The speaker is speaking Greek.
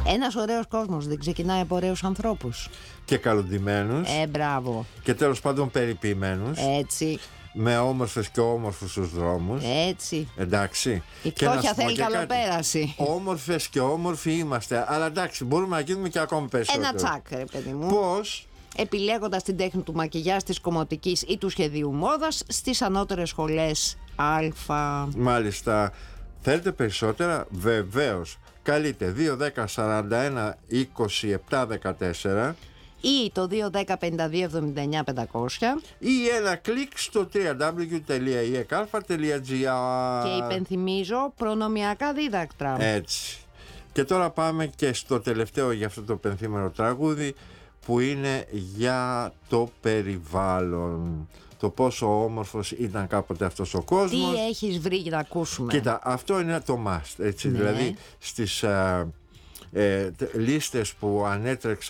Ένας ωραίος κόσμος δεν ξεκινάει από ωραίους ανθρώπους. Και καλοντημένους. Μπράβο. Και τέλος πάντων περιποιημένους. Έτσι. Με όμορφες και όμορφους τους δρόμους. Έτσι. Εντάξει. Η φτώχεια θέλει καλοπέραση. Όμορφες και όμορφοι είμαστε. Αλλά εντάξει, μπορούμε να γίνουμε και ακόμη περισσότερο. Ένα τσάκ, ρε παιδί μου. Πώς? Επιλέγοντας την τέχνη του μακιγιάζ, της κομμωτικής ή του σχεδίου μόδας στις ανώτερες σχολές Α. Μάλιστα. Θέλετε περισσότερα? Βεβαίως. Καλείτε 2-10-41-27-14 ή το 2-10-52-79-500 ή ένα κλικ στο www.ekalfa.gr. και υπενθυμίζω προνομιακά δίδακτρα. Έτσι. Και τώρα πάμε και στο τελευταίο για αυτό το πενθήμερο τραγούδι, που είναι για το περιβάλλον. Το πόσο όμορφος ήταν κάποτε αυτός ο κόσμος. Τι έχεις βρει για να ακούσουμε? Κοίτα, αυτό είναι το must, έτσι. Ναι. Δηλαδή στις λίστες που ανέτρεξα